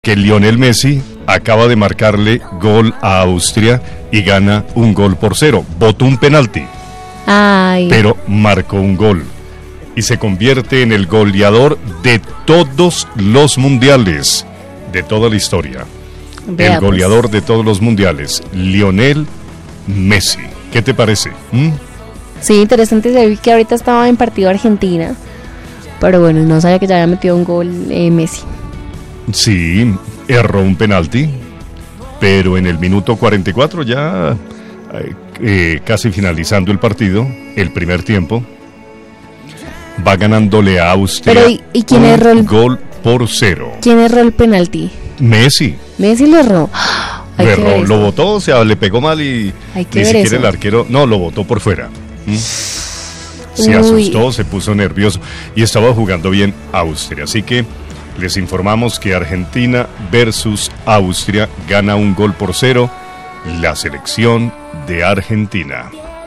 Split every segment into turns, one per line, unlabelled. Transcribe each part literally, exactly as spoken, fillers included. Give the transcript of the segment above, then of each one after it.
Que Lionel Messi acaba de marcarle gol a Austria y gana un gol por cero. Botó un penalti,
Ay.
pero marcó un gol y se convierte en el goleador de todos los mundiales, de toda la historia.
Vea,
el goleador pues. de todos los mundiales, Lionel Messi. ¿Qué te parece? ¿Mm?
Sí, interesante. Se vi que ahorita estaba en partido Argentina, pero bueno, no sabía que ya había metido un gol eh, Messi.
Sí, erró un penalti, pero en el minuto cuarenta y cuatro ya eh, casi finalizando el partido, el primer tiempo, va ganándole a Austria.
Pero ¿y, y quién erró el
gol por cero?
¿Quién erró el penalti?
Messi.
Messi lo erró.
Lo erró, lo botó, o sea, le pegó mal y
Hay que
ni
ver
siquiera
eso.
el arquero, no, lo botó por fuera. ¿Mm? Se
Uy.
asustó, se puso nervioso y estaba jugando bien Austria, así que les informamos que Argentina versus Austria gana un gol por cero la selección de Argentina.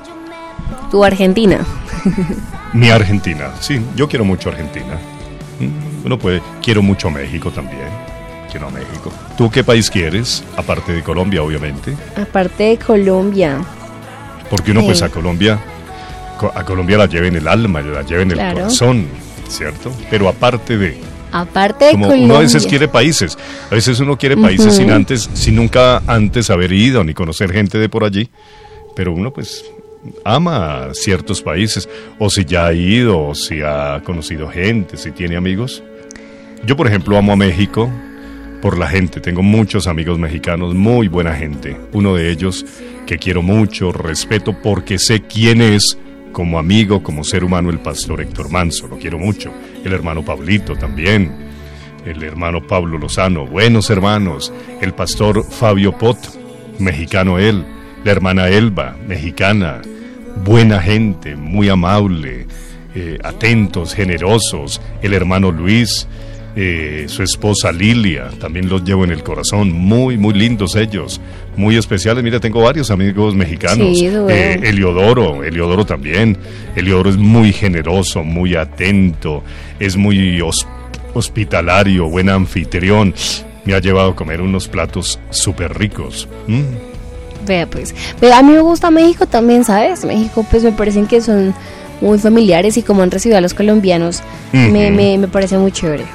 Tu Argentina.
Mi Argentina, sí, yo quiero mucho Argentina. Uno puede, quiero mucho México también. Quiero a México. ¿Tú qué país quieres? Aparte de Colombia, obviamente.
Aparte de Colombia.
Porque uno
Sí.
pues a Colombia, a Colombia la lleva en el alma, la lleva en el
Claro.
corazón, ¿cierto? Pero aparte de...
Aparte de
Como
Colombia.
uno a veces quiere países, a veces uno quiere países
Ujú.
sin antes, sin nunca antes haber ido ni conocer gente de por allí, pero uno pues ama ciertos países, o si ya ha ido, o si ha conocido gente, si tiene amigos. Yo por ejemplo amo a México por la gente, tengo muchos amigos mexicanos, muy buena gente, uno de ellos que quiero mucho, respeto porque sé quién es como amigo, como ser humano, el pastor Héctor Manso, lo quiero mucho. El hermano Pablito también, el hermano Pablo Lozano, buenos hermanos. El pastor Fabio Pot, mexicano él. La hermana Elba, mexicana, buena gente, muy amable, eh, atentos, generosos. El hermano Luis, eh, su esposa Lilia, también los llevo en el corazón, muy, muy lindos ellos, muy especiales. Mira, tengo varios amigos mexicanos.
Sí, bueno.
eh, Eliodoro, Eliodoro también. Eliodoro es muy generoso, muy atento, es muy hos- hospitalario, buen anfitrión. Me ha llevado a comer unos platos súper ricos. Mm.
Vea pues. Vea, a mí me gusta México también, ¿sabes? México pues me parecen que son muy familiares y como han recibido a los colombianos,
Ujú.
me, me, me parece muy chévere.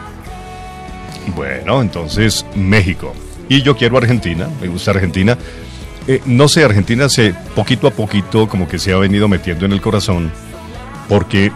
Bueno, entonces México. Y yo quiero Argentina, me gusta Argentina. Eh, no sé, Argentina se poquito a poquito como que se ha venido metiendo en el corazón porque,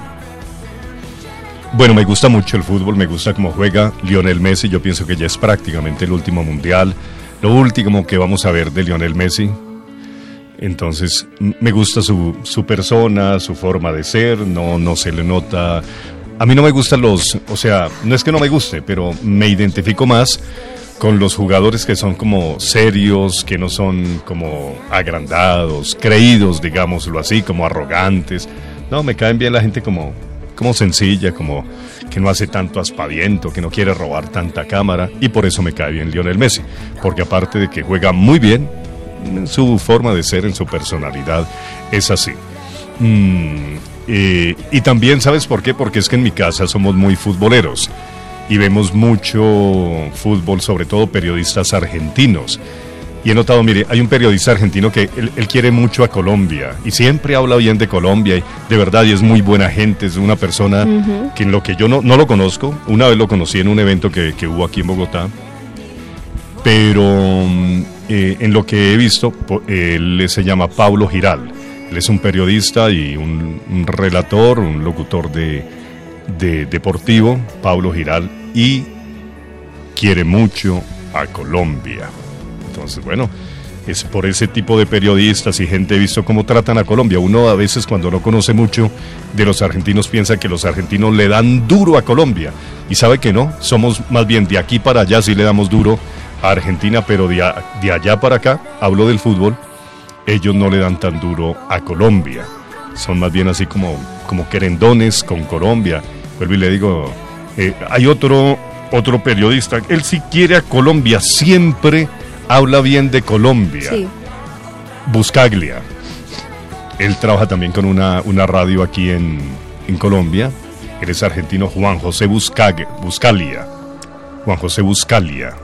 bueno, me gusta mucho el fútbol, me gusta cómo juega Lionel Messi, yo pienso que ya es prácticamente el último mundial, lo último que vamos a ver de Lionel Messi. Entonces, m- me gusta su, su persona, su forma de ser, no, no se le nota. A mí no me gustan los, o sea, no es que no me guste, pero me identifico más con los jugadores que son como serios, que no son como agrandados, creídos, digámoslo así, como arrogantes. No, me caen bien la gente como, como sencilla, como que no hace tanto aspaviento, que no quiere robar tanta cámara, y por eso me cae bien Lionel Messi, porque aparte de que juega muy bien, en su forma de ser, en su personalidad, es así. Mm, eh, y también, ¿sabes por qué? Porque es que en mi casa somos muy futboleros y vemos mucho fútbol, sobre todo periodistas argentinos. Y he notado, mire, hay un periodista argentino que él, él quiere mucho a Colombia y siempre habla bien de Colombia, y de verdad, y es muy buena gente, es una persona
Ujú.
que en lo que yo no, no lo conozco, una vez lo conocí en un evento que, que hubo aquí en Bogotá, pero mm, eh, en lo que he visto, po- él se llama Paulo Giral. Él es un periodista y un, un relator, un locutor de, de deportivo, Paulo Giral, y quiere mucho a Colombia. Entonces, bueno, es por ese tipo de periodistas y gente he visto cómo tratan a Colombia. Uno a veces cuando no conoce mucho de los argentinos piensa que los argentinos le dan duro a Colombia. Y sabe que no, somos más bien de aquí para allá, sí le damos duro a Argentina, pero de, a- de allá para acá, hablo del fútbol, ellos no le dan tan duro a Colombia. Son más bien así como, como querendones con Colombia. Vuelvo y le digo, eh, hay otro, otro periodista, él sí quiere a Colombia, siempre habla bien de Colombia.
Sí.
Buscaglia. Él trabaja también con una, una radio aquí en, en Colombia. Él es argentino, Juan José Buscag, Buscaglia. Juan José Buscalia.